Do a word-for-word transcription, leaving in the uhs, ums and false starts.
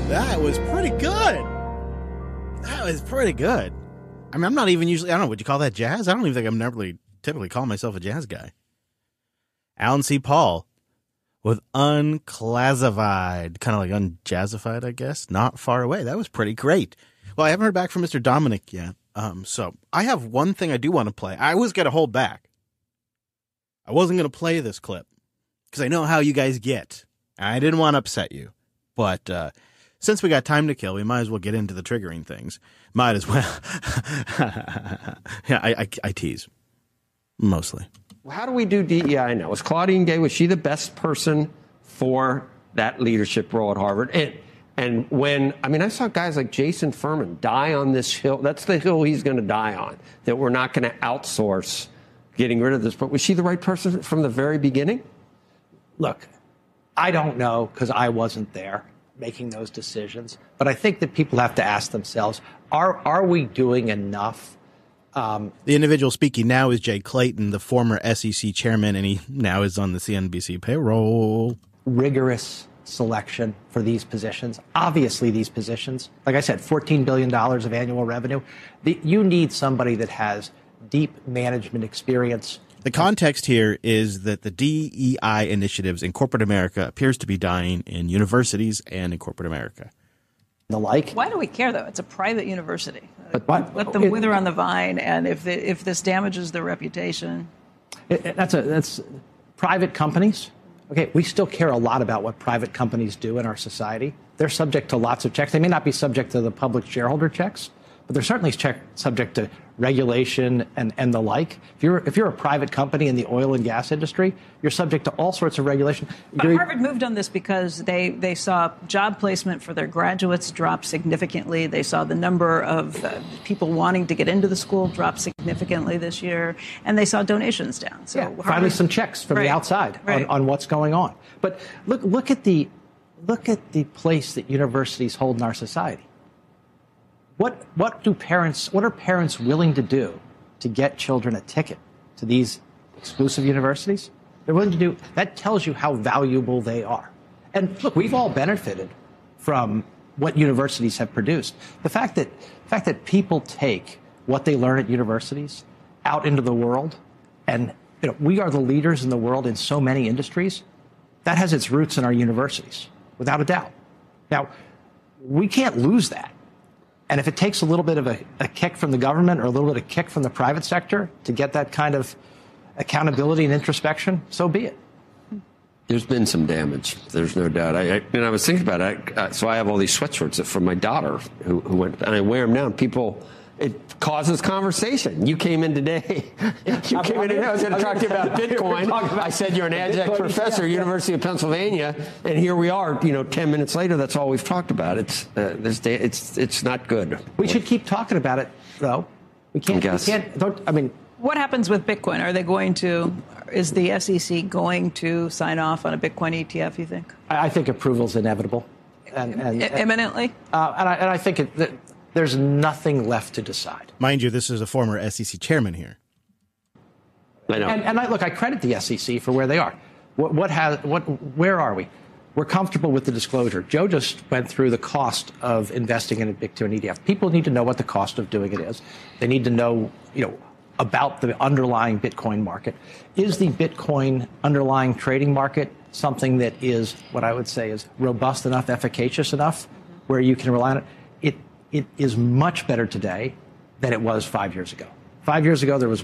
That was pretty good. That was pretty good. I mean, I'm not even usually, I don't know, would you call that jazz? I don't even think I'm never really typically call myself a jazz guy. Alan C. Paul with Unclassified, kind of like unjazzified, I guess. Not far away. That was pretty great. Well, I haven't heard back from Mister Dominic yet. Um, so I have one thing I do want to play. I was going to hold back. I wasn't going to play this clip because I know how you guys get. I didn't want to upset you. But uh, since we got time to kill, we might as well get into the triggering things. Might as well. yeah, I, I, I tease. Mostly. How do we do D E I now? Was Claudine Gay, was she the best person for that leadership role at Harvard? And, and when, I mean, I saw guys like Jason Furman die on this hill. That's the hill he's going to die on, that we're not going to outsource getting rid of this. But was she the right person from the very beginning? Look, I don't know because I wasn't there making those decisions. But I think that people have to ask themselves, are are we doing enough? Um, the individual speaking now is Jay Clayton, the former S E C chairman, and he now is on the C N B C payroll. Rigorous selection for these positions. Obviously, these positions, like I said, fourteen billion dollars of annual revenue. The, you need somebody that has deep management experience. The context here is that the D E I initiatives in corporate America appears to be dying in universities and in corporate America. The like. Why do we care, though? It's a private university. But what? Let them wither on the vine, and if the, if this damages their reputation. It, it, that's a that's private companies. Okay, we still care a lot about what private companies do in our society. They're subject to lots of checks. They may not be subject to the public shareholder checks, but they're certainly check, subject to regulation and, and the like. If you're if you're a private company in the oil and gas industry, you're subject to all sorts of regulation. But you're, Harvard moved on this because they, they saw job placement for their graduates drop significantly. They saw the number of uh, people wanting to get into the school drop significantly this year, and they saw donations down. So yeah, Harvard, finally some checks from right, the outside right. on, on what's going on. But look look at the look at the place that universities hold in our society. What what do parents what are parents willing to do to get children a ticket to these exclusive universities? They're willing to do that. Tells you how valuable they are. And look, we've all benefited from what universities have produced. The fact that the fact that people take what they learn at universities out into the world, and you know, we are the leaders in the world in so many industries. That has its roots in our universities, without a doubt. Now, we can't lose that. And if it takes a little bit of a, a kick from the government or a little bit of kick from the private sector to get that kind of accountability and introspection, so be it. There's been some damage. There's no doubt. I, I, and I was thinking about it. Uh, so I have all these sweatshirts from my daughter who, who went, and I wear them now. And people, it causes conversation. You came in today. you came in today. I was going to talk to you about Bitcoin. About I said you're an adjunct professor, yeah, University yeah. of Pennsylvania, and here we are. You know, ten minutes later, that's all we've talked about. It's uh, this day. It's it's not good. We should keep talking about it, though. We can't. We can't. Don't, I mean. What happens with Bitcoin? Are they going to, is the S E C going to sign off on a Bitcoin E T F, you think? I think approval is inevitable. And, and, I- imminently? Uh, and, I, and I think it, that there's nothing left to decide. Mind you, this is a former S E C chairman here. I know. And, and I, look, I credit the S E C for where they are. What, what has, what, where are we? We're comfortable with the disclosure. Joe just went through the cost of investing in a Bitcoin E T F. People need to know what the cost of doing it is. They need to know, you know, about the underlying Bitcoin market. Is the Bitcoin underlying trading market something that is what I would say is robust enough, efficacious enough, where you can rely on it? It it is much better today than it was five years ago. Five years ago, there was